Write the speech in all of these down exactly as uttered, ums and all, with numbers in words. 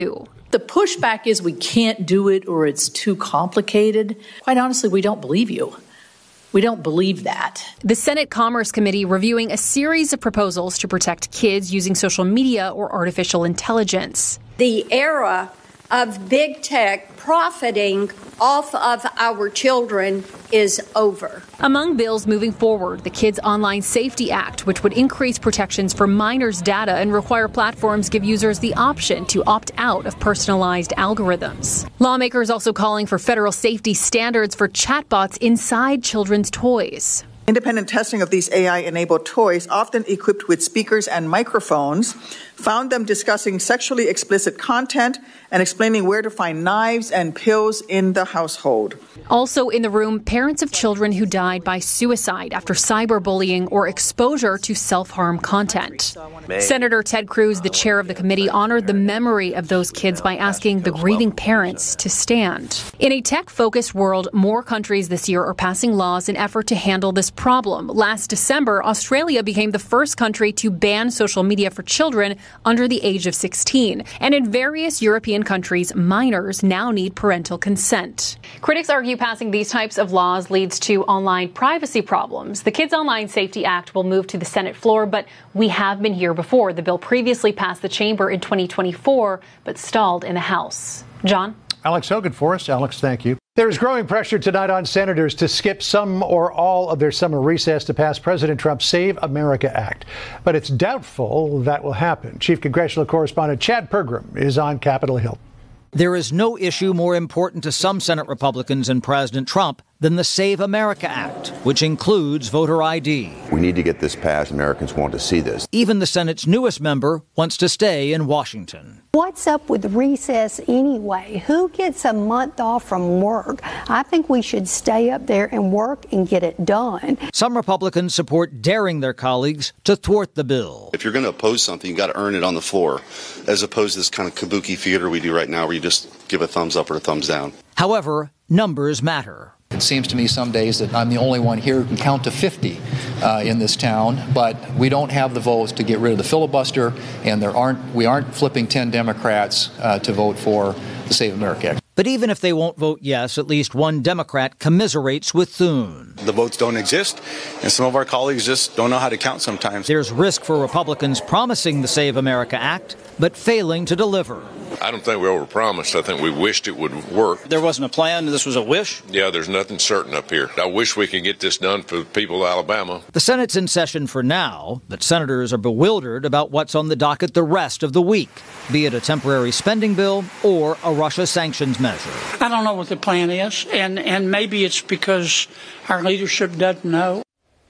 The pushback is we can't do it or it's too complicated. Quite honestly, we don't believe you. We don't believe that. The Senate Commerce Committee reviewing a series of proposals to protect kids using social media or artificial intelligence. The era of big tech profiting off of our children is over. Among bills moving forward, the Kids Online Safety Act, which would increase protections for minors' data and require platforms give users the option to opt out of personalized algorithms. Lawmakers also calling for federal safety standards for chatbots inside children's toys. Independent testing of these A I-enabled toys, often equipped with speakers and microphones, found them discussing sexually explicit content and explaining where to find knives and pills in the household. Also in the room, parents of children who died by suicide after cyberbullying or exposure to self-harm content. Senator Ted Cruz, the chair of the committee, honored the memory of those kids by asking the grieving parents to stand. In a tech-focused world, more countries this year are passing laws in effort to handle this problem. Last December, Australia became the first country to ban social media for children under the age of sixteen. And in various European countries, minors now need parental consent. Critics argue passing these types of laws leads to online privacy problems. The Kids Online Safety Act will move to the Senate floor, but we have been here before. The bill previously passed the chamber in twenty twenty-four, but stalled in the House. John? Alex Hogan for us. Alex, thank you. There is growing pressure tonight on senators to skip some or all of their summer recess to pass President Trump's Save America Act. But it's doubtful that will happen. Chief Congressional Correspondent Chad Pergram is on Capitol Hill. There is no issue more important to some Senate Republicans and President Trump than the Save America Act, which includes voter I D. We need to get this passed. Americans want to see this. Even the Senate's newest member wants to stay in Washington. What's up with recess anyway? Who gets a month off from work? I think we should stay up there and work and get it done. Some Republicans support daring their colleagues to thwart the bill. If you're going to oppose something, you got to earn it on the floor, as opposed to this kind of kabuki theater we do right now where you just give a thumbs up or a thumbs down. However, numbers matter. It seems to me some days that I'm the only one here who can count to fifty uh, in this town, but we don't have the votes to get rid of the filibuster, and there aren't we aren't flipping ten Democrats uh, to vote for the Save America Act. But even if they won't vote yes, at least one Democrat commiserates with Thune. The votes don't exist, and some of our colleagues just don't know how to count sometimes. There's risk for Republicans promising the Save America Act, but failing to deliver. I don't think we overpromised. I think we wished it would work. There wasn't a plan. This was a wish. Yeah, there's nothing certain up here. I wish we could get this done for the people of Alabama. The Senate's in session for now, but senators are bewildered about what's on the docket the rest of the week, be it a temporary spending bill or a Russia sanctions measure. I don't know what the plan is, and, and maybe it's because our leadership doesn't know.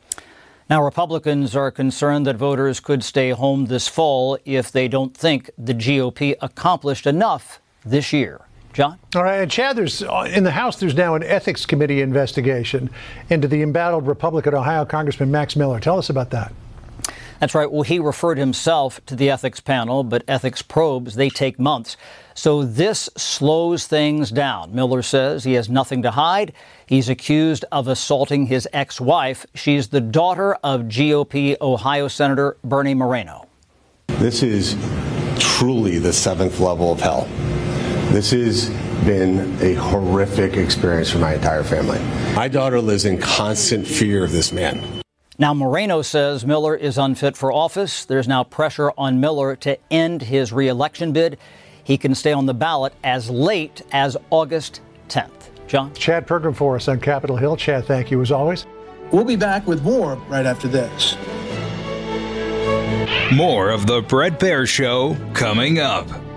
Now, Republicans are concerned that voters could stay home this fall if they don't think the G O P accomplished enough this year. John? All right, and Chad, there's, in the House, there's now an ethics committee investigation into the embattled Republican Ohio Congressman Max Miller. Tell us about that. That's right. Well, he referred himself to the ethics panel, but ethics probes, they take months. So this slows things down. Miller says he has nothing to hide. He's accused of assaulting his ex-wife. She's the daughter of G O P Ohio Senator Bernie Moreno. This is truly the seventh level of hell. This has been a horrific experience for my entire family. My daughter lives in constant fear of this man. Now, Moreno says Miller is unfit for office. There's now pressure on Miller to end his re-election bid. He can stay on the ballot as late as August tenth. John? Chad Pergram for us on Capitol Hill. Chad, thank you as always. We'll be back with more right after this. More of the Bret Baier Show coming up.